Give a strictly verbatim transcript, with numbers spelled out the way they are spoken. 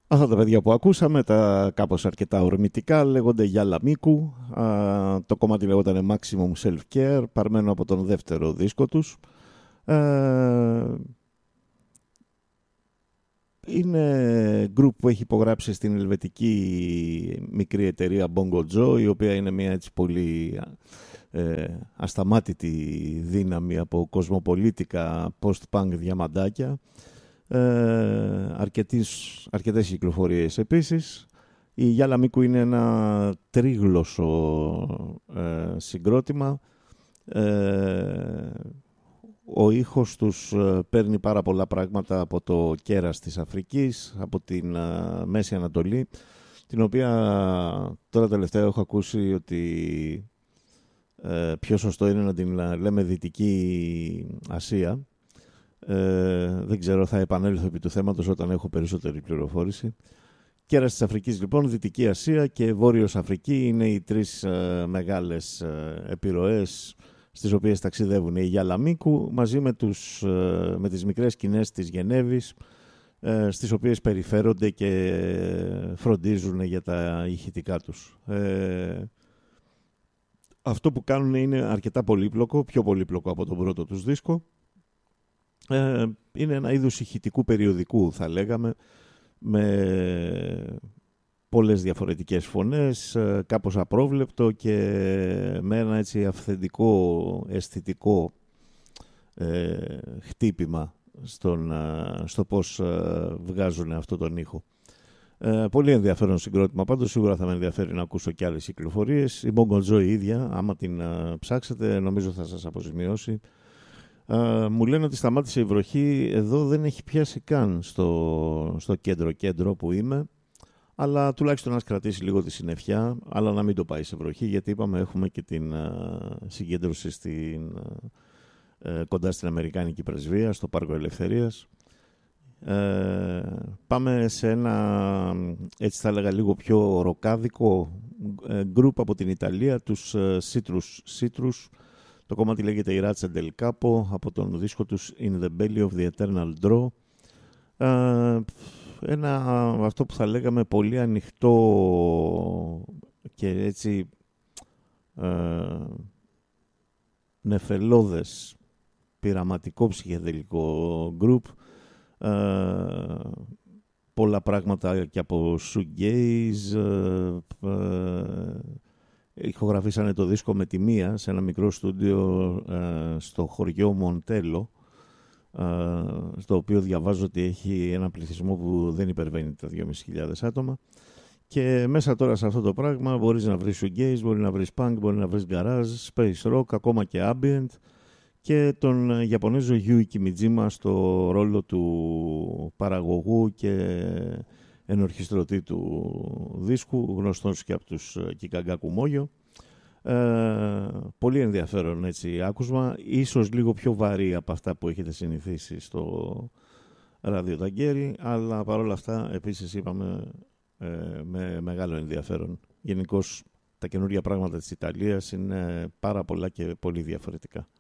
Αυτά τα παιδιά που ακούσαμε, τα κάπως αρκετά ορμητικά, λέγονται Γιάλα Μίκου. Α, το κομμάτι λέγονταν Maximum Self Care, παρμένο από τον δεύτερο δίσκο τους. Ε, είναι group που έχει υπογράψει στην ελβετική μικρή εταιρεία Bongo Joe, η οποία είναι μια έτσι πολύ ε, ασταμάτητη δύναμη από κοσμοπολίτικα post-punk διαμαντάκια. Ε, αρκετές, αρκετές κυκλοφορίες επίσης. Η Γιάλα Μίκου είναι ένα τρίγλωσσο ε, συγκρότημα. Ε, ο ήχος τους ε, παίρνει πάρα πολλά πράγματα από το κέρας της Αφρικής, από την ε, Μέση Ανατολή, την οποία τώρα τελευταία έχω ακούσει ότι ε, πιο σωστό είναι να την λέμε Δυτική Ασία. Ε, δεν ξέρω, θα επανέλθω επί του θέματος όταν έχω περισσότερη πληροφόρηση. Κέρας της Αφρικής λοιπόν, Δυτική Ασία και Βόρειος Αφρική είναι οι τρεις ε, μεγάλες ε, επιρροές στις οποίες ταξιδεύουν η Γιάλα Μίκου μαζί με, τους, ε, με τις μικρές σκηνές της Γενέβης, ε, στις οποίες περιφέρονται και φροντίζουν για τα ηχητικά τους. Ε, αυτό που κάνουν είναι αρκετά πολύπλοκο, πιο πολύπλοκο από τον πρώτο τους δίσκο. Ε, είναι ένα είδος ηχητικού περιοδικού, θα λέγαμε, με πολλές διαφορετικές φωνές, κάπως απρόβλεπτο και με ένα έτσι αυθεντικό, αισθητικό ε, χτύπημα στον, στο πώς βγάζουν αυτό τον ήχο. Ε, πολύ ενδιαφέρον συγκρότημα, πάντως σίγουρα θα με ενδιαφέρει να ακούσω και άλλες κυκλοφορίες. Η Bongo Joe η ίδια, άμα την α, ψάξετε, νομίζω θα σας αποζημιώσει. Uh, μου λένε ότι σταμάτησε η βροχή, εδώ δεν έχει πιάσει καν στο, στο κέντρο κέντρο που είμαι, αλλά τουλάχιστον να κρατήσει λίγο τη συννεφιά, αλλά να μην το πάει σε βροχή, γιατί είπαμε έχουμε και την uh, συγκέντρωση στην, uh, κοντά στην Αμερικάνικη Πρεσβεία, στο Πάρκο Ελευθερίας. Uh, πάμε σε ένα, έτσι θα έλεγα, λίγο πιο ροκάδικο group από την Ιταλία, τους uh, Citrus Citrus. Το κομμάτι λέγεται η Razza del Capo από τον δίσκο τους In the Belly of the Eternal Draw. Ε, ένα, αυτό που θα λέγαμε, πολύ ανοιχτό και έτσι ε, νεφελώδες, πειραματικό ψυχεδελικό γκρουπ. Ε, πολλά πράγματα και από shoegaze, ε, ε, ηχογραφήσανε το δίσκο με τη μία σε ένα μικρό στούντιο ε, στο χωριό Μοντέλο, ε, στο οποίο διαβάζω ότι έχει ένα πληθυσμό που δεν υπερβαίνει τα δύο χιλιάδες πεντακόσια άτομα. Και μέσα τώρα σε αυτό το πράγμα μπορείς να βρεις shoegaze, μπορεί να βρεις punk, μπορεί να βρεις garage, space rock, ακόμα και ambient, και τον Ιαπωνέζο Yui Kimijima στο ρόλο του παραγωγού και ενορχιστρωτή του δίσκου, γνωστός και από τους Κικαγκάκου Μόγιο. Ε, πολύ ενδιαφέρον έτσι άκουσμα, ίσως λίγο πιο βαρύ από αυτά που έχετε συνηθίσει στο ραδιοταγκέρι, αλλά παρόλα αυτά επίσης είπαμε ε, με μεγάλο ενδιαφέρον. Γενικώς τα καινούργια πράγματα της Ιταλίας είναι πάρα πολλά και πολύ διαφορετικά.